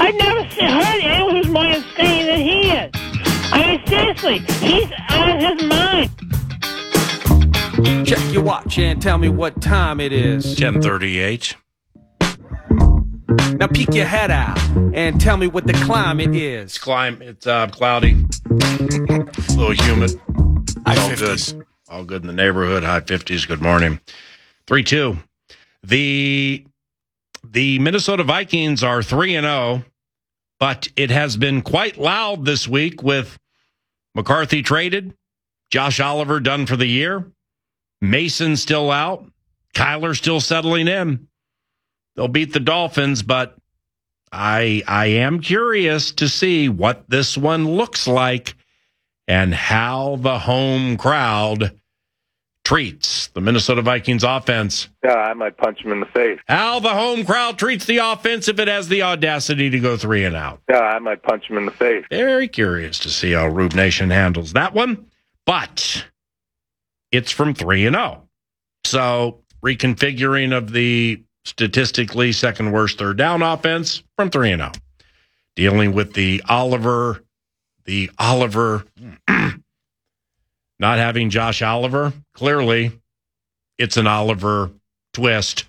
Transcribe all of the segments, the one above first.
I've never heard anyone who's more insane than he is. I mean, seriously, he's out of his mind. Check your watch and tell me what time it is. 10:38. Now peek your head out and tell me what the climate is. It's cloudy. A little humid. High All 50s. good. All good in the neighborhood. High 50s. Good morning. 3-2. The Minnesota Vikings are 3-0, but it has been quite loud this week with McCarthy traded, Josh Oliver done for the year, Mason still out, Kyler still settling in. They'll beat the Dolphins, but I am curious to see what this one looks like and how the home crowd treats the Minnesota Vikings offense. Yeah, I might punch him in the face. How the home crowd treats the offense if it has the audacity to go 3 and out. Yeah, I might punch him in the face. Very curious to see how Rube Nation handles that one, but it's from 3-0. So reconfiguring of the statistically second worst third down offense from 3-0. Dealing with the Oliver not having Josh Oliver, clearly it's an Oliver twist.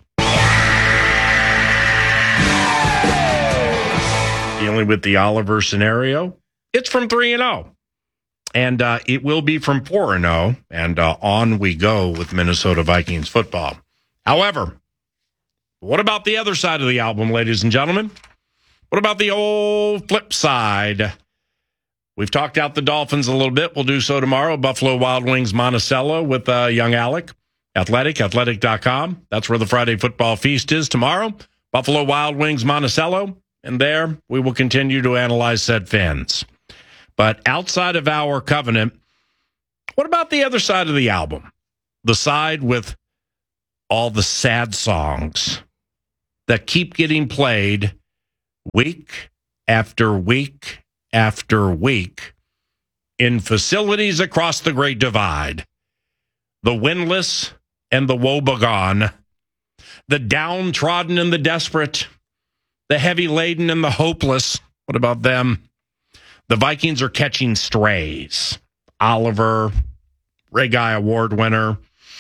Dealing with the Oliver scenario, it's from 3-0. And it will be from 4-0, and on we go with Minnesota Vikings football. However, what about the other side of the album, ladies and gentlemen? What about the old flip side? We've talked out the Dolphins a little bit. We'll do so tomorrow. Buffalo Wild Wings Monticello with young Alec. Athletic.com. That's where the Friday football feast is tomorrow. Buffalo Wild Wings Monticello. And there we will continue to analyze said fans. But outside of our covenant, what about the other side of the album? The side with all the sad songs that keep getting played week after week after week in facilities across the Great Divide. The winless and the woebegone, the downtrodden and the desperate, the heavy laden and the hopeless. What about them? The Vikings are catching strays. Oliver, Ray Guy Award winner,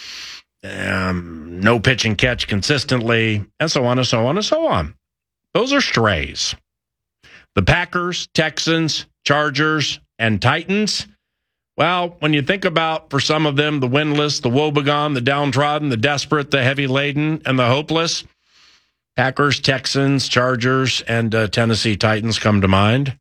no pitch and catch consistently, and so on and so on and so on. Those are strays. The Packers, Texans, Chargers, and Titans, well, when you think about, for some of them, the winless, the woebegone, the downtrodden, the desperate, the heavy laden, and the hopeless, Packers, Texans, Chargers, and Tennessee Titans come to mind.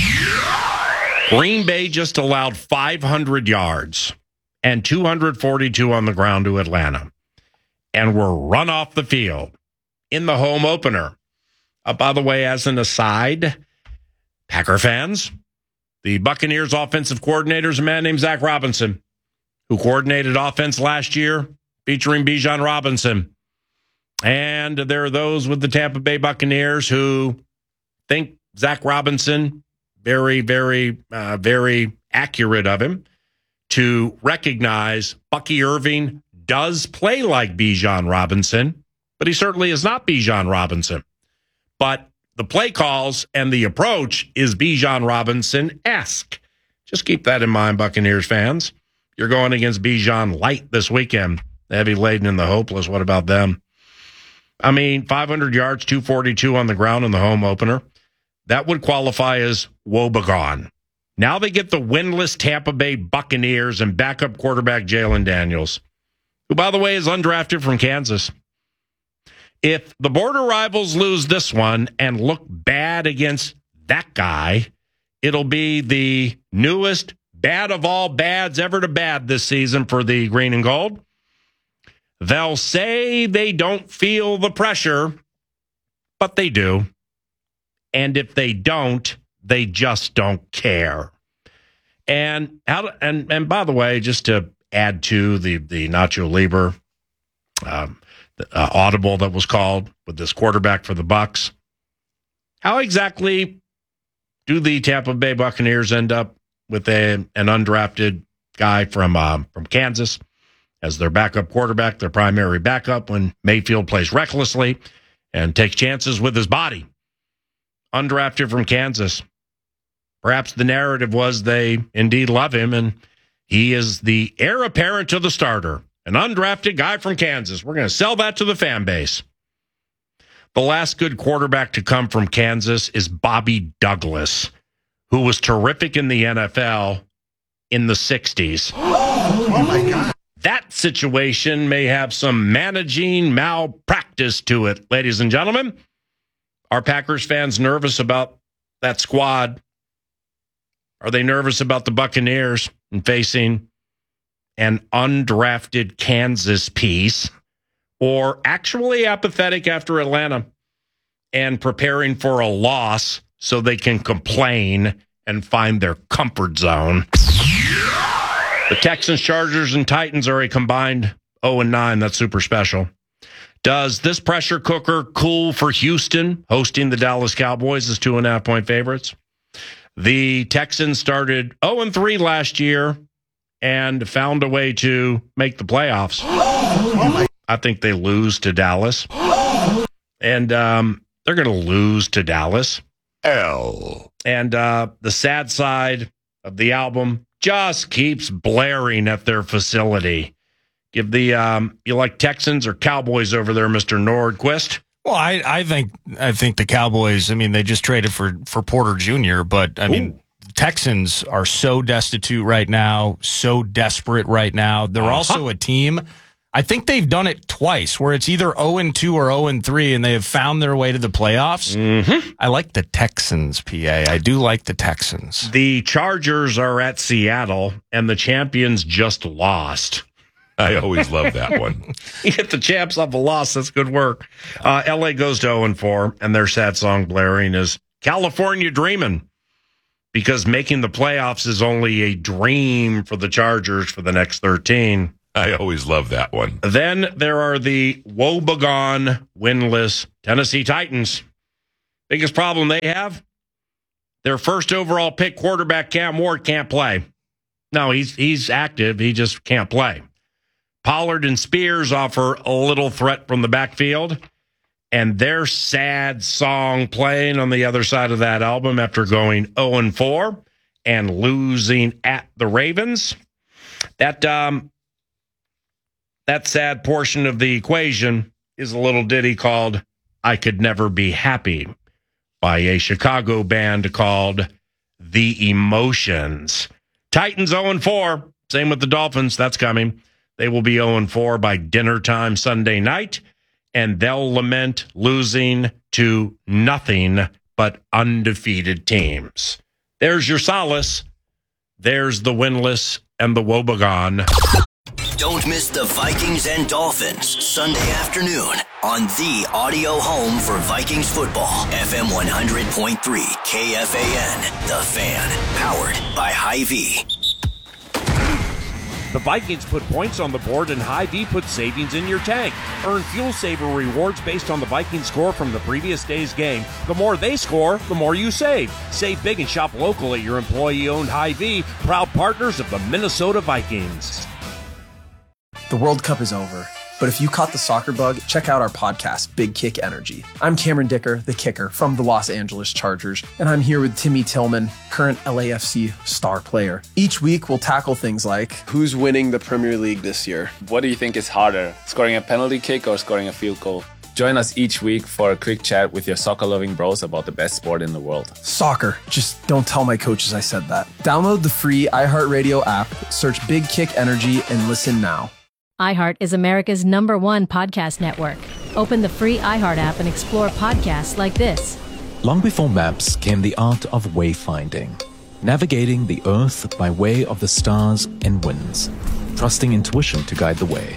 Green Bay just allowed 500 yards and 242 on the ground to Atlanta, and were run off the field in the home opener. By the way, as an aside, Packer fans, the Buccaneers offensive coordinator is a man named Zach Robinson, who coordinated offense last year featuring Bijan Robinson. And there are those with the Tampa Bay Buccaneers who think Zach Robinson, very, very, very accurate of him to recognize Bucky Irving does play like Bijan Robinson, but he certainly is not Bijan Robinson. But the play calls and the approach is Bijan Robinson-esque. Just keep that in mind, Buccaneers fans. You're going against Bijan Light this weekend. The heavy laden and the hopeless. What about them? I mean, 500 yards, 242 on the ground in the home opener. That would qualify as woebegone. Now they get the winless Tampa Bay Buccaneers and backup quarterback Jalen Daniels, who, by the way, is undrafted from Kansas. If the border rivals lose this one and look bad against that guy, it'll be the newest bad of all bads ever to bad this season for the green and gold. They'll say they don't feel the pressure, but they do. And if they don't, they just don't care. And by the way, just to add to the Nacho Libre audible that was called with this quarterback for the Bucs, how exactly do the Tampa Bay Buccaneers end up with an undrafted guy from Kansas as their backup quarterback, their primary backup, when Mayfield plays recklessly and takes chances with his body? undrafted from Kansas. Perhaps the narrative was they indeed love him, and he is the heir apparent to the starter, an undrafted guy from Kansas. We're going to sell that to the fan base. The last good quarterback to come from Kansas is Bobby Douglas, who was terrific in the NFL in the 60s. Oh my God. That situation may have some managing malpractice to it, ladies and gentlemen. Are Packers fans nervous about that squad? Are they nervous about the Buccaneers and facing an undrafted Kansas piece? Or actually apathetic after Atlanta and preparing for a loss so they can complain and find their comfort zone? The Texans, Chargers, and Titans are a combined 0-9. That's super special. Does this pressure cooker cool for Houston hosting the Dallas Cowboys as 2.5-point favorites? The Texans started 0-3 last year and found a way to make the playoffs. I think they lose to Dallas. And they're going to lose to Dallas. And the sad side of the album just keeps blaring at their facility. Give the you like Texans or Cowboys over there, Mr. Nordquist? Well, I think the Cowboys, I mean, they just traded for Porter Jr., but I mean, Texans are so destitute right now, so desperate right now. They're also a team, I think they've done it twice, where it's either 0-2 or 0-3, and they have found their way to the playoffs. Mm-hmm. I like the Texans, PA. I do like the Texans. The Chargers are at Seattle, and the champions just lost. I always love that one. You get the champs off a loss. That's good work. LA goes to 0-4, and their sad song blaring is California Dreamin', because making the playoffs is only a dream for the Chargers for the next 13. I always love that one. Then there are the woebegone, winless Tennessee Titans. Biggest problem they have? Their first overall pick quarterback, Cam Ward, can't play. No, he's active. He just can't play. Pollard and Spears offer a little threat from the backfield, and their sad song playing on the other side of that album after going 0-4 and losing at the Ravens. That sad portion of the equation is a little ditty called I Could Never Be Happy by a Chicago band called The Emotions. Titans 0-4. Same with the Dolphins. That's coming. They will be 0-4 by dinner time Sunday night, and they'll lament losing to nothing but undefeated teams. There's your solace. There's the winless and the woebegone. Don't miss the Vikings and Dolphins Sunday afternoon on the audio home for Vikings football. FM 100.3 KFAN, The Fan, powered by Hy-Vee. The Vikings put points on the board and Hy-Vee put savings in your tank. Earn Fuel Saver rewards based on the Vikings score from the previous day's game. The more they score, the more you save. Save big and shop local at your employee-owned Hy-Vee, proud partners of the Minnesota Vikings. The World Cup is over, but if you caught the soccer bug, check out our podcast, Big Kick Energy. I'm Cameron Dicker, the kicker from the Los Angeles Chargers, and I'm here with Timmy Tillman, current LAFC star player. Each week, we'll tackle things like, who's winning the Premier League this year? What do you think is harder, scoring a penalty kick or scoring a field goal? Join us each week for a quick chat with your soccer-loving bros about the best sport in the world. Soccer. Just don't tell my coaches I said that. Download the free iHeartRadio app, search Big Kick Energy, and listen now. iHeart is America's #1 podcast network. Open the free iHeart app and explore podcasts like this. Long before maps came the art of wayfinding, navigating the earth by way of the stars and winds, trusting intuition to guide the way.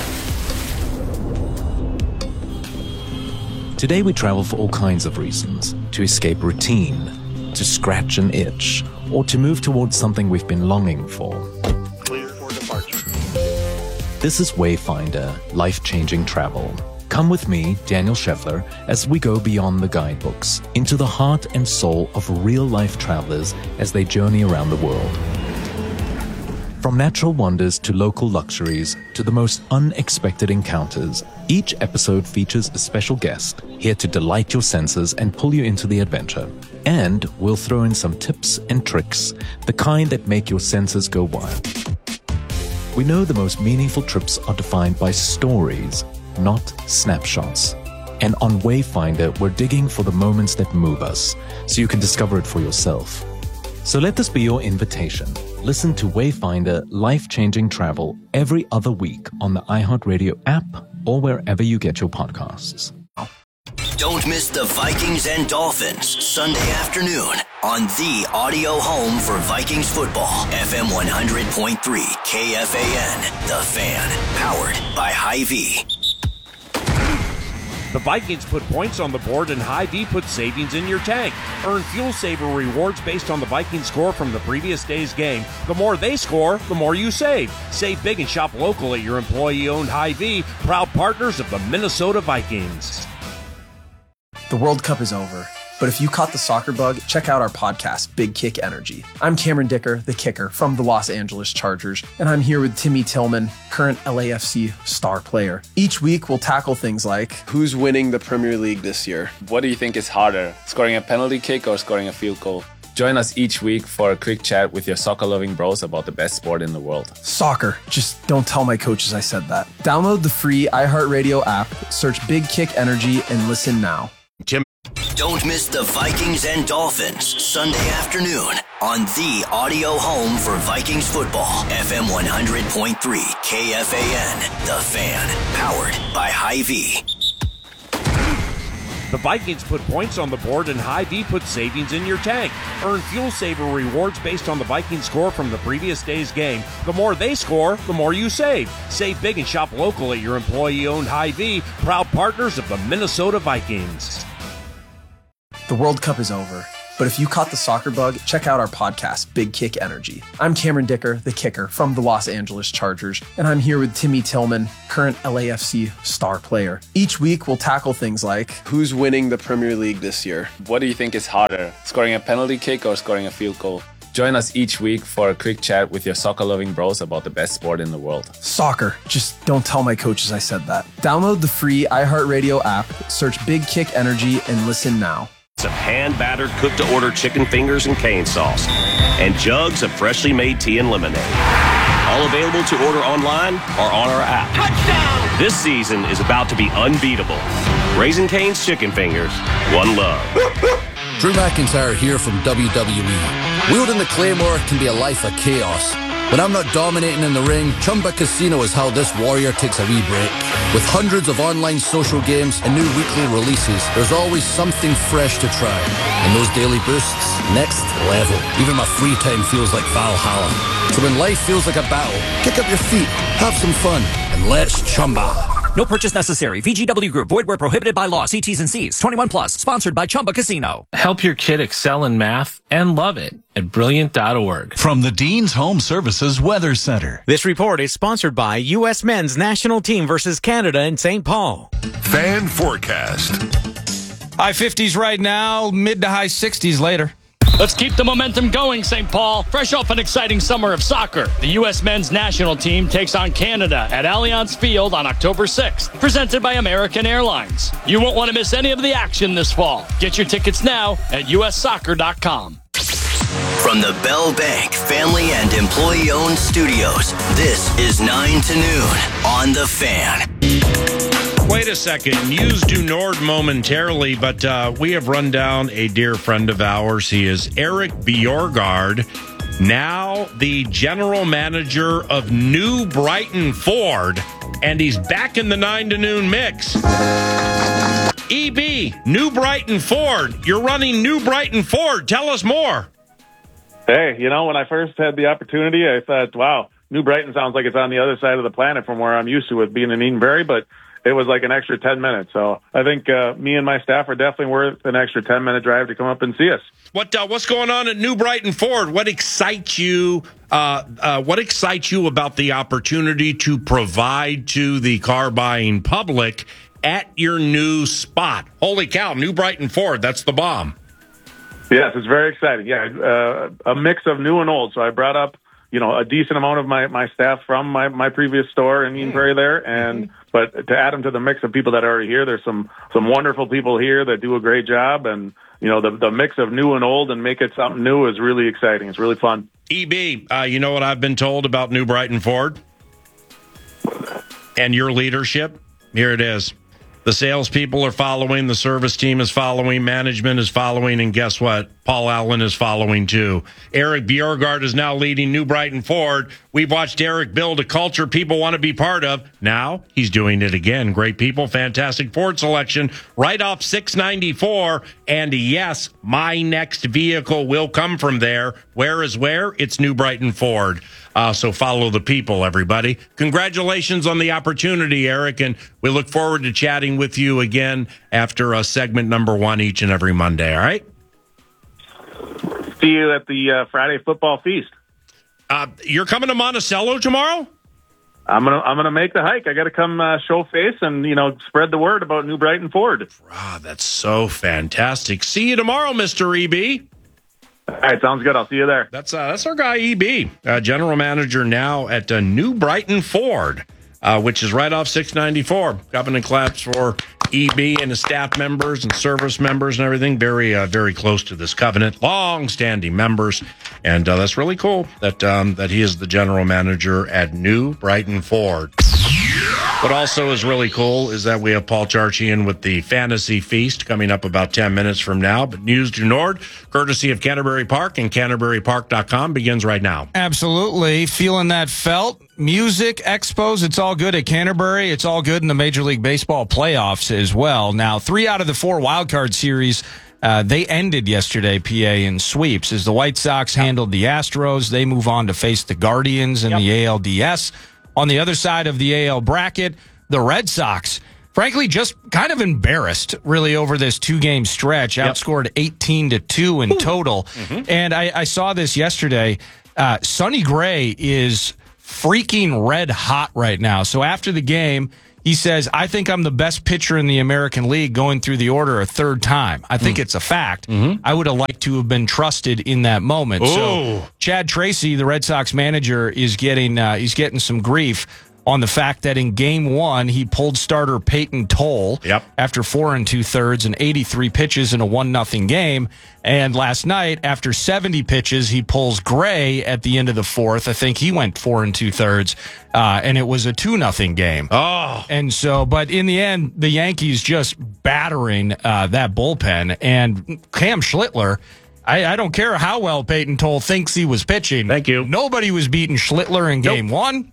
Today we travel for all kinds of reasons: to escape routine, to scratch an itch, or to move towards something we've been longing for. Clear for departure. This is Wayfinder, life-changing travel. Come with me, Daniel Scheffler, as we go beyond the guidebooks, into the heart and soul of real-life travelers as they journey around the world. From natural wonders to local luxuries to the most unexpected encounters, each episode features a special guest here to delight your senses and pull you into the adventure. And we'll throw in some tips and tricks, the kind that make your senses go wild. We know the most meaningful trips are defined by stories, not snapshots. And on Wayfinder, we're digging for the moments that move us, so you can discover it for yourself. So let this be your invitation. Listen to Wayfinder Life-Changing Travel every other week on the iHeartRadio app or wherever you get your podcasts. Don't miss the Vikings and Dolphins Sunday afternoon on the audio home for Vikings football. FM 100.3 KFAN, The Fan, powered by Hy-Vee. The Vikings put points on the board and Hy-Vee puts savings in your tank. Earn Fuel Saver rewards based on the Vikings score from the previous day's game. The more they score, the more you save. Save big and shop local at your employee-owned Hy-Vee, proud partners of the Minnesota Vikings. The World Cup is over, but if you caught the soccer bug, check out our podcast, Big Kick Energy. I'm Cameron Dicker, the kicker from the Los Angeles Chargers, and I'm here with Timmy Tillman, current LAFC star player. Each week, we'll tackle things like, who's winning the Premier League this year? What do you think is harder, scoring a penalty kick or scoring a field goal? Join us each week for a quick chat with your soccer-loving bros about the best sport in the world. Soccer. Just don't tell my coaches I said that. Download the free iHeartRadio app, search Big Kick Energy, and listen now. Don't miss the Vikings and Dolphins Sunday afternoon on the audio home for Vikings football. FM 100.3 KFAN, The Fan, powered by Hy-Vee. The Vikings put points on the board and Hy-Vee puts savings in your tank. Earn Fuel Saver rewards based on the Vikings score from the previous day's game. The more they score, the more you save. Save big and shop local at your employee-owned Hy-Vee, proud partners of the Minnesota Vikings. The World Cup is over, but if you caught the soccer bug, check out our podcast, Big Kick Energy. I'm Cameron Dicker, the kicker from the Los Angeles Chargers, and I'm here with Timmy Tillman, current LAFC star player. Each week, we'll tackle things like, who's winning the Premier League this year? What do you think is harder, scoring a penalty kick or scoring a field goal? Join us each week for a quick chat with your soccer-loving bros about the best sport in the world. Soccer. Just don't tell my coaches I said that. Download the free iHeartRadio app, search Big Kick Energy, and listen now. Of hand-battered, cooked-to-order chicken fingers and cane sauce, and jugs of freshly made tea and lemonade. All available to order online or on our app. Touchdown! This season is about to be unbeatable. Raising Cane's Chicken Fingers, one love. Drew McIntyre here from WWE. Wielding the Claymore can be a life of chaos. When I'm not dominating in the ring, Chumba Casino is how this warrior takes a wee break. With hundreds of online social games and new weekly releases, there's always something fresh to try. And those daily boosts, next level. Even my free time feels like Valhalla. So when life feels like a battle, kick up your feet, have some fun, and let's Chumba. No purchase necessary. VGW Group. Void where prohibited by law. See T's and C's. 21 plus. Sponsored by Chumba Casino. Help your kid excel in math and love it at Brilliant.org. From the Dean's Home Services Weather Center. This report is sponsored by U.S. Men's National Team versus Canada in St. Paul. Fan forecast. High 50s right now, mid to high 60s later. Let's keep the momentum going, St. Paul. Fresh off an exciting summer of soccer, the U.S. men's national team takes on Canada at Allianz Field on October 6th, presented by American Airlines. You won't want to miss any of the action this fall. Get your tickets now at ussoccer.com. From the Bell Bank Family and Employee-Owned Studios, this is 9 to noon on The Fan. Wait a second. News du Nord momentarily, but we have run down a dear friend of ours. He is Eric Bjorgaard, now the general manager of New Brighton Ford, and he's back in the 9 to noon mix. EB, New Brighton Ford. You're running New Brighton Ford. Tell us more. Hey, when I first had the opportunity, I thought, wow, New Brighton sounds like it's on the other side of the planet from where I'm used to with being in Edenbury, but it was like an extra 10 minutes. So I think me and my staff are definitely worth an extra 10-minute drive to come up and see us. What's going on at New Brighton Ford? What excites you? What excites you about the opportunity to provide to the car buying public at your new spot? Holy cow, New Brighton Ford, that's the bomb. Yes, it's very exciting. Yeah, a mix of new and old. So I brought up, a decent amount of my staff from my previous store in Eden Prairie there. And but to add them to the mix of people that are already here, there's some wonderful people here that do a great job. And, the mix of new and old and make it something new is really exciting. It's really fun. EB, you know what I've been told about New Brighton Ford and your leadership? Here it is. The salespeople are following, the service team is following, management is following, and guess what? Paul Allen is following too. Eric Bjerregaard is now leading New Brighton Ford. We've watched Eric build a culture people want to be part of. Now he's doing it again. Great people, fantastic Ford selection, right off 694. And yes, my next vehicle will come from there. Where is where? It's New Brighton Ford. So follow the people, everybody. Congratulations on the opportunity, Eric, and we look forward to chatting with you again after segment number 1 each and every Monday, all right? See you at the Friday football feast. You're coming to Monticello tomorrow? I'm gonna make the hike. I got to come show face and spread the word about New Brighton Ford. That's so fantastic. See you tomorrow, Mr. EB. All right, sounds good. I'll see you there. That's our guy EB, general manager now at New Brighton Ford, which is right off 694. Covenant claps for EB and his staff members and service members and everything. Very, very close to this covenant, long-standing members, and that's really cool that he is the general manager at New Brighton Ford. What also is really cool is that we have Paul Charchian with the Fantasy Feast coming up about 10 minutes from now. But News du Nord, courtesy of Canterbury Park and CanterburyPark.com, begins right now. Absolutely. Feeling that felt. Music, expos, it's all good at Canterbury. It's all good in the Major League Baseball playoffs as well. Now, 3 out of the 4 wildcard series, they ended yesterday, PA, in sweeps. As the White Sox handled the Astros, they move on to face the Guardians in the ALDS. On the other side of the AL bracket, the Red Sox, frankly, just kind of embarrassed, really, over this 2-game stretch, outscored 18-2 in total. And I saw this yesterday. Sonny Gray is freaking red hot right now. So after the game, he says, I think I'm the best pitcher in the American League going through the order a 3rd time. I think it's a fact. I would have liked to have been trusted in that moment. So Chad Tracy, the Red Sox manager, is getting some grief on the fact that in Game 1, he pulled starter Peyton Toll after 4 2/3 and 83 pitches in a 1-0 game. And last night, after 70 pitches, he pulls Gray at the end of the 4th. I think he went 4 2/3, and it was a 2-0 game. And so, but in the end, the Yankees just battering that bullpen. And Cam Schlittler, I don't care how well Peyton Toll thinks he was pitching. Thank you. Nobody was beating Schlittler in Game 1.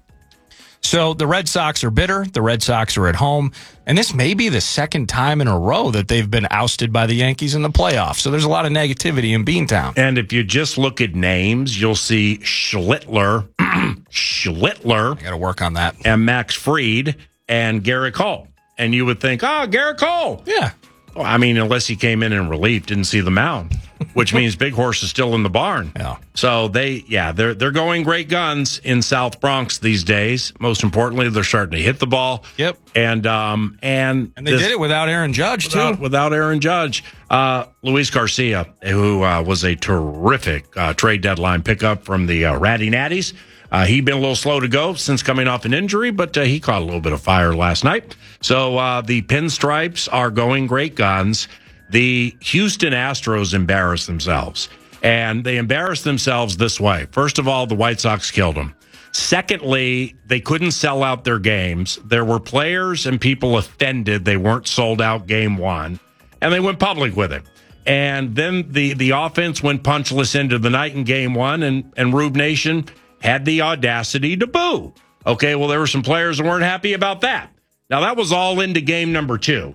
So the Red Sox are bitter. The Red Sox are at home. And this may be the 2nd time in a row that they've been ousted by the Yankees in the playoffs. So there's a lot of negativity in Beantown. And if you just look at names, you'll see Schlittler. I got to work on that. And Max Fried and Garrett Cole. And you would think, Garrett Cole. Yeah. Well, I mean, unless he came in relief, didn't see the mound, which means Big Horse is still in the barn. Yeah. So they're going great guns in South Bronx these days. Most importantly, they're starting to hit the ball. Yep. And they did it without Aaron Judge too. Without Aaron Judge, Luis Garcia, who was a terrific trade deadline pickup from the Ratty Natties. He'd been a little slow to go since coming off an injury, but he caught a little bit of fire last night. So the Pinstripes are going great guns. The Houston Astros embarrassed themselves, and they embarrassed themselves this way. First of all, the White Sox killed them. Secondly, they couldn't sell out their games. There were players and people offended they weren't sold out Game 1, and they went public with it. And then the offense went punchless into the night in Game 1, and Rube Nation had the audacity to boo. Okay, well, there were some players that weren't happy about that. Now, that was all into game number 2.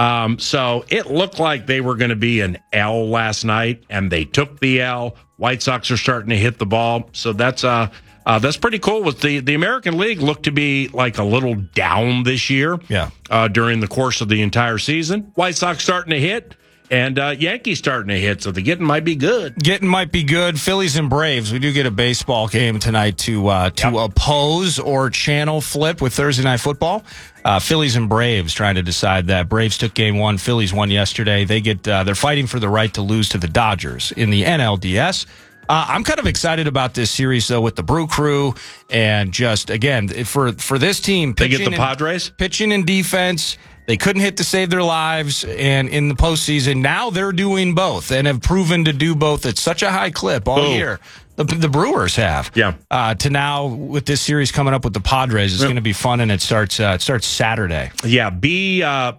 So it looked like they were going to be an L last night, and they took the L. White Sox are starting to hit the ball. So that's pretty cool. With the American League looked to be like a little down this year. Yeah. During the course of the entire season. White Sox starting to hit. And Yankees starting to hit, so the getting might be good. Getting might be good. Phillies and Braves. We do get a baseball game tonight to oppose or channel flip with Thursday Night Football. Phillies and Braves trying to decide that. Braves took Game 1. Phillies won yesterday. They're fighting for the right to lose to the Dodgers in the NLDS. I'm kind of excited about this series, though, with the Brew Crew. And just, again, for this team, they get the Padres? Pitching and defense. They couldn't hit to save their lives, and in the postseason, now they're doing both and have proven to do both at such a high clip all year. The Brewers have. Yeah. To now, with this series coming up with the Padres, it's going to be fun, and it starts Saturday. Yeah, be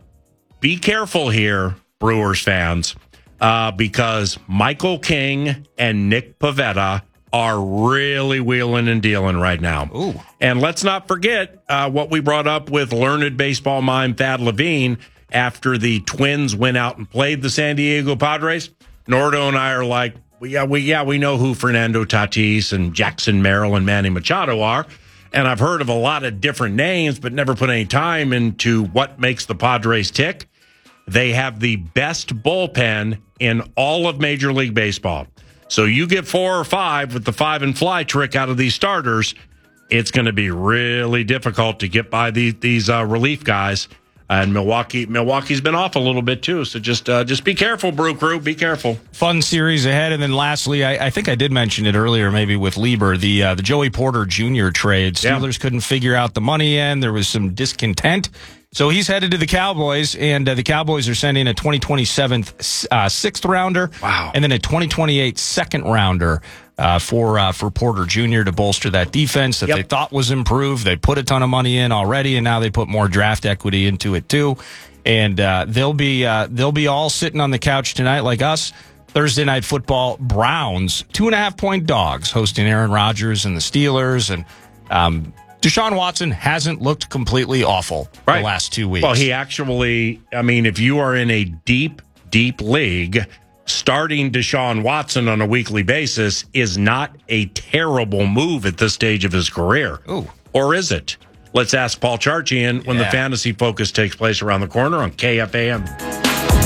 careful here, Brewers fans, because Michael King and Nick Pivetta are really wheeling and dealing right now. Ooh. And let's not forget what we brought up with learned baseball mind Thad Levine after the Twins went out and played the San Diego Padres. Nordo and I are like, we know who Fernando Tatis and Jackson Merrill and Manny Machado are. And I've heard of a lot of different names, but never put any time into what makes the Padres tick. They have the best bullpen in all of Major League Baseball. So you get 4 or 5 with the 5 and fly trick out of these starters, it's going to be really difficult to get by these relief guys. And Milwaukee's been off a little bit too. So just be careful, Brew Crew. Be careful. Fun series ahead. And then lastly, I think I did mention it earlier, maybe with Lieber, the Joey Porter Jr. trade. Steelers couldn't figure out the money end. There was some discontent. So he's headed to the Cowboys, and the Cowboys are sending a 2027 sixth rounder, and then a 2028 second rounder for Porter Jr. to bolster that defense that they thought was improved. They put a ton of money in already, and now they put more draft equity into it too. And they'll be all sitting on the couch tonight like us. Thursday Night Football, Browns 2.5-point dogs hosting Aaron Rodgers and the Steelers, and Deshaun Watson hasn't looked completely awful the last 2 weeks. Well, he actually, if you are in a deep, deep league, starting Deshaun Watson on a weekly basis is not a terrible move at this stage of his career. Ooh. Or is it? Let's ask Paul Charchian when the Fantasy Focus takes place around the corner on KFAN.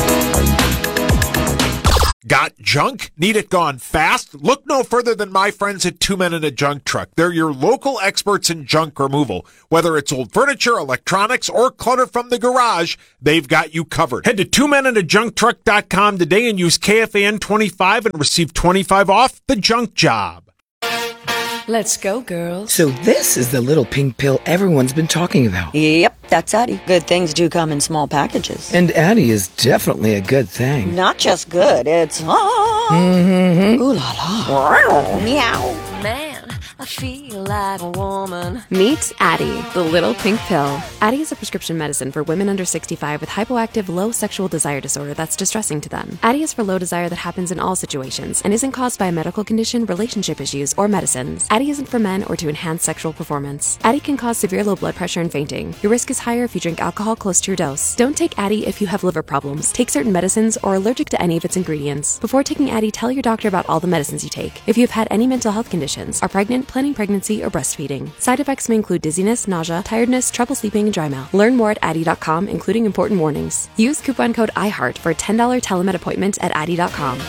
Got junk? Need it gone fast? Look no further than my friends at Two Men and a Junk Truck. They're your local experts in junk removal. Whether it's old furniture, electronics, or clutter from the garage, they've got you covered. Head to twomenindajuncktruck.com today and use KFAN25 and receive 25 off the junk job. Let's go, girls. So this is the little pink pill everyone's been talking about. Yep, that's Addie. Good things do come in small packages. And Addie is definitely a good thing. Not just good, it's... Mm-hmm. Ooh la la. Meow. Man, I feel like a woman. Meet Addie, the little pink pill. Addie is a prescription medicine for women under 65 with hypoactive low sexual desire disorder that's distressing to them. Addie is for low desire that happens in all situations and isn't caused by a medical condition, relationship issues, or medicines. Addie isn't for men or to enhance sexual performance. Addie can cause severe low blood pressure and fainting. Your risk is higher if you drink alcohol close to your dose. Don't take Addie if you have liver problems, take certain medicines, or are allergic to any of its ingredients. Before taking Addie, tell your doctor about all the medicines you take. If you have had any mental health conditions, are pregnant, planning pregnancy, or breastfeeding. Side effects may include dizziness, nausea, tiredness, trouble sleeping, and dry mouth. Learn more at Addie.com, including important warnings. Use coupon code IHEART for a $10 telemed appointment at Addie.com.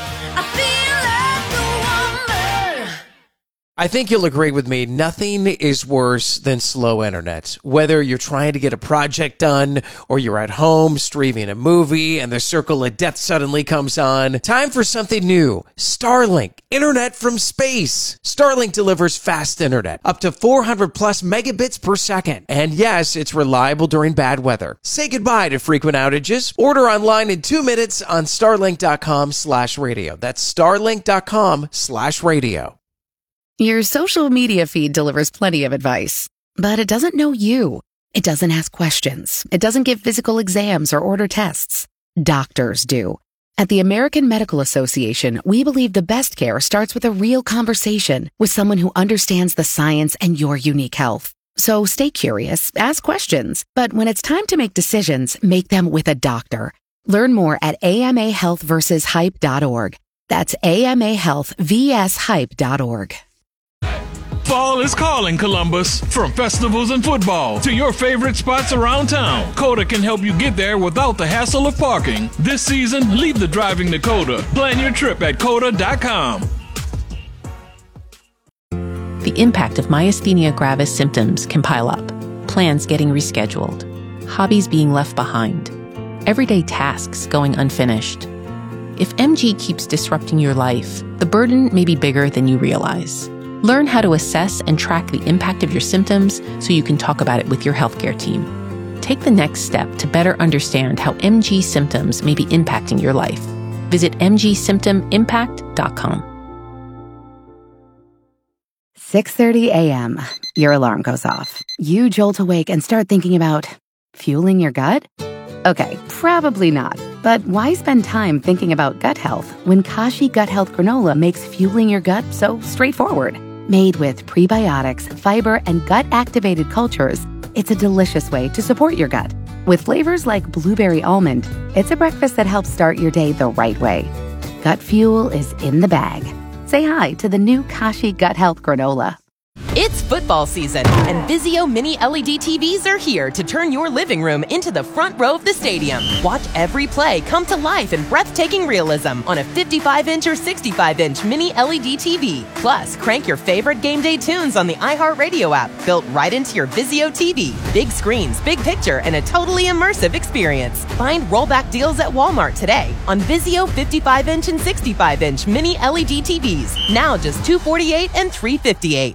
I think you'll agree with me, nothing is worse than slow internet. Whether you're trying to get a project done or you're at home streaming a movie and the circle of death suddenly comes on, time for something new. Starlink, internet from space. Starlink delivers fast internet, up to 400 plus megabits per second. And yes, it's reliable during bad weather. Say goodbye to frequent outages. Order online in 2 minutes on starlink.com/radio. That's starlink.com/radio. Your social media feed delivers plenty of advice, but it doesn't know you. It doesn't ask questions. It doesn't give physical exams or order tests. Doctors do. At the American Medical Association, we believe the best care starts with a real conversation with someone who understands the science and your unique health. So stay curious, ask questions, but when it's time to make decisions, make them with a doctor. Learn more at amahealthversushype.org. That's amahealthvshype.org. Fall is calling, Columbus. From festivals and football to your favorite spots around town, Coda can help you get there without the hassle of parking. This season, leave the driving to Coda. Plan your trip at Coda.com. The impact of myasthenia gravis symptoms can pile up. Plans getting rescheduled. Hobbies being left behind. Everyday tasks going unfinished. if MG keeps disrupting your life, the burden may be bigger than you realize. Learn how to assess and track the impact of your symptoms so you can talk about it with your healthcare team. Take the next step to better understand how MG symptoms may be impacting your life. Visit mgsymptomimpact.com. 6:30 a.m. Your alarm goes off. You jolt awake and start thinking about fueling your gut? Okay, probably not. But why spend time thinking about gut health when Kashi Gut Health Granola makes fueling your gut so straightforward? Made with prebiotics, fiber, and gut-activated cultures, it's a delicious way to support your gut. With flavors like blueberry almond, it's a breakfast that helps start your day the right way. Gut fuel is in the bag. Say hi to the new Kashi Gut Health Granola. It's football season, and Vizio Mini LED TVs are here to turn your living room into the front row of the stadium. Watch every play come to life in breathtaking realism on a 55-inch or 65-inch Mini LED TV. Plus, crank your favorite game day tunes on the iHeartRadio app, built right into your Vizio TV. Big screens, big picture, and a totally immersive experience. Find rollback deals at Walmart today on Vizio 55-inch and 65-inch Mini LED TVs. Now just $248 and $358.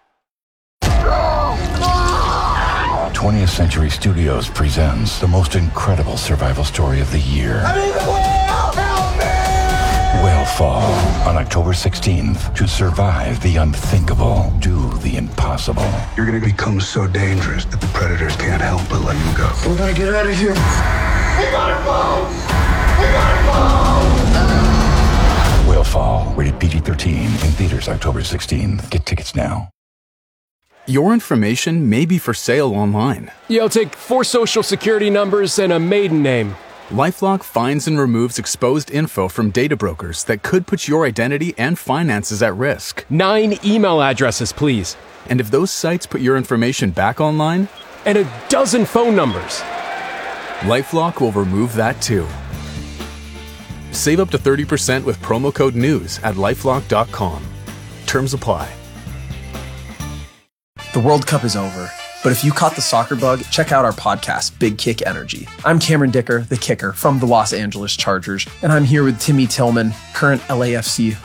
20th Century Studios presents the most incredible survival story of the year. I'm in the whale! Help me! Whalefall on October 16th. To survive the unthinkable, do the impossible. You're going to become so dangerous that the predators can't help but let you go. We're going to get out of here. We gotta go! We gotta go! Whalefall, rated PG-13, in theaters October 16th. Get tickets now. Your information may be for sale online. Yeah, I'll take 4 social security numbers and a maiden name. LifeLock finds and removes exposed info from data brokers that could put your identity and finances at risk. 9 email addresses, please. And if those sites put your information back online? And a dozen phone numbers. LifeLock will remove that too. Save up to 30% with promo code NEWS at LifeLock.com. Terms apply. The World Cup is over, but if you caught the soccer bug, check out our podcast, Big Kick Energy. I'm Cameron Dicker, the kicker from the Los Angeles Chargers, and I'm here with Timmy Tillman, current LAFC